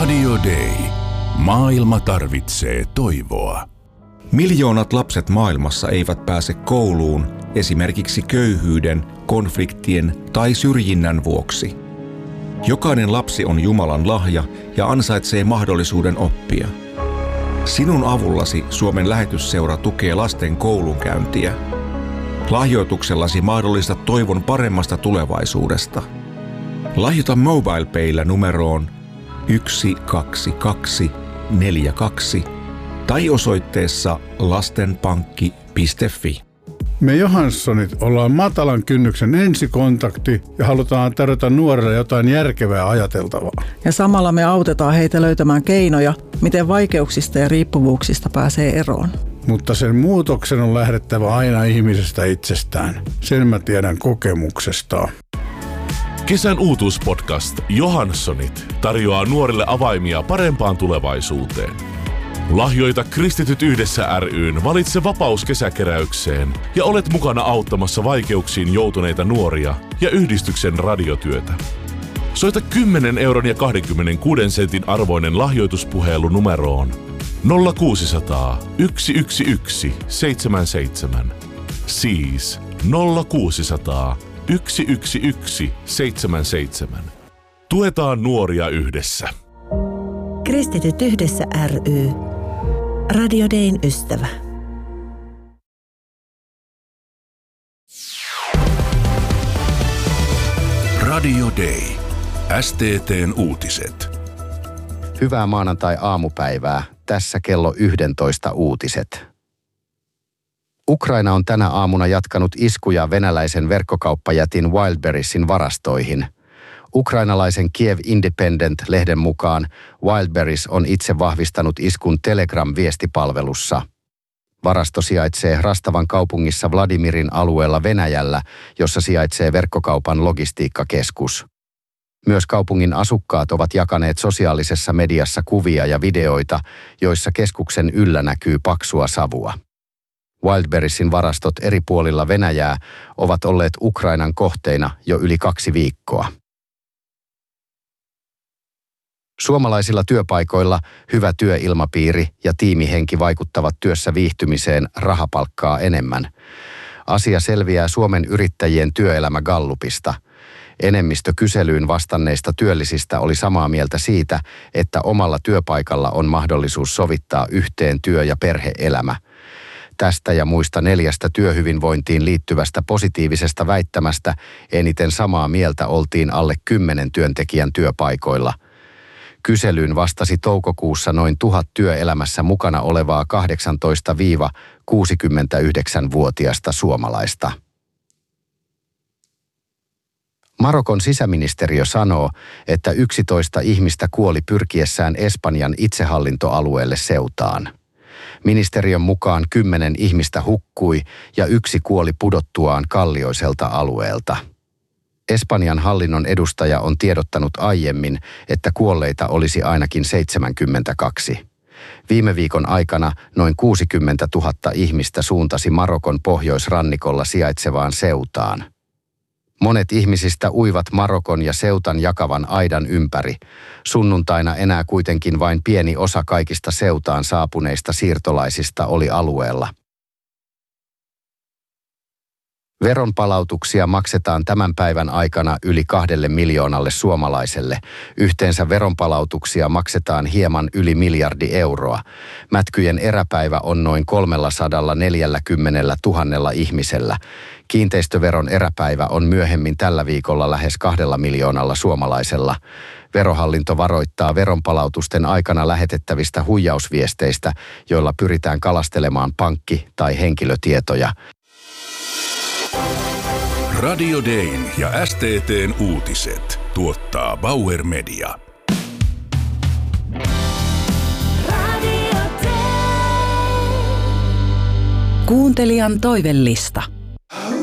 Radio Day. Maailma tarvitsee toivoa. Miljoonat lapset maailmassa eivät pääse kouluun esimerkiksi köyhyyden, konfliktien tai syrjinnän vuoksi. Jokainen lapsi on Jumalan lahja ja ansaitsee mahdollisuuden oppia. Sinun avullasi Suomen lähetysseura tukee lasten koulunkäyntiä. Lahjoituksellasi mahdollistat toivon paremmasta tulevaisuudesta. Lahjoita MobilePaylla numeroon 12242 tai osoitteessa lastenpankki.fi. Me Johanssonit ollaan matalan kynnyksen ensikontakti ja halutaan tarjota nuorille jotain järkevää ajateltavaa. Ja samalla me autetaan heitä löytämään keinoja, miten vaikeuksista ja riippuvuuksista pääsee eroon. Mutta sen muutoksen on lähdettävä aina ihmisestä itsestään. Sen mä tiedän kokemuksesta. Kesän uutuuspodcast Johanssonit tarjoaa nuorille avaimia parempaan tulevaisuuteen. Lahjoita Kristityt yhdessä ry:n Valitse vapaus -kesäkeräykseen ja olet mukana auttamassa vaikeuksiin joutuneita nuoria ja yhdistyksen radiotyötä. Soita 10 € ja 26 sentin arvoinen lahjoituspuhelu numeroon 0600 111 77. Siis 0600 111 77. Tuetaan nuoria yhdessä. Kristityt yhdessä ry. Radio Dayn ystävä. Radio Day. STT:n uutiset. Hyvää maanantai-aamupäivää. Tässä kello 11 uutiset. Ukraina on tänä aamuna jatkanut iskuja venäläisen verkkokauppajätin Wildberriesin varastoihin. Ukrainalaisen Kiev Independent-lehden mukaan Wildberries on itse vahvistanut iskun Telegram-viestipalvelussa. Varasto sijaitsee Rastavan kaupungissa Vladimirin alueella Venäjällä, jossa sijaitsee verkkokaupan logistiikkakeskus. Myös kaupungin asukkaat ovat jakaneet sosiaalisessa mediassa kuvia ja videoita, joissa keskuksen yllä näkyy paksua savua. Wildberriesin varastot eri puolilla Venäjää ovat olleet Ukrainan kohteina jo yli 2 viikkoa. Suomalaisilla työpaikoilla hyvä työilmapiiri ja tiimihenki vaikuttavat työssä viihtymiseen rahapalkkaa enemmän. Asia selviää Suomen yrittäjien työelämägallupista. Enemmistö kyselyyn vastanneista työllisistä oli samaa mieltä siitä, että omalla työpaikalla on mahdollisuus sovittaa yhteen työ- ja perhe-elämä. Tästä ja muista 4 työhyvinvointiin liittyvästä positiivisesta väittämästä eniten samaa mieltä oltiin alle 10 työntekijän työpaikoilla. Kyselyyn vastasi toukokuussa noin 1000 työelämässä mukana olevaa 18–69-vuotiaista suomalaista. Marokon sisäministeriö sanoo, että 11 ihmistä kuoli pyrkiessään Espanjan itsehallintoalueelle Ceutaan. Ministeriön mukaan 10 ihmistä hukkui ja 1 kuoli pudottuaan kallioiselta alueelta. Espanjan hallinnon edustaja on tiedottanut aiemmin, että kuolleita olisi ainakin 72. Viime viikon aikana noin 60 000 ihmistä suuntasi Marokon pohjoisrannikolla sijaitsevaan Ceutaan. Monet ihmisistä uivat Marokon ja Ceutan jakavan aidan ympäri. Sunnuntaina enää kuitenkin vain pieni osa kaikista Ceutaan saapuneista siirtolaisista oli alueella. Veronpalautuksia maksetaan tämän päivän aikana yli 2 miljoonalle suomalaiselle. Yhteensä veronpalautuksia maksetaan hieman yli 1 miljardi euroa. Mätkyjen eräpäivä on noin 340 000 ihmisellä. Kiinteistöveron eräpäivä on myöhemmin tällä viikolla lähes 2 miljoonalla suomalaisella. Verohallinto varoittaa veronpalautusten aikana lähetettävistä huijausviesteistä, joilla pyritään kalastelemaan pankki- tai henkilötietoja. Radio Dayn ja STT:n uutiset tuottaa Bauer Media. Kuuntelijan toivellista.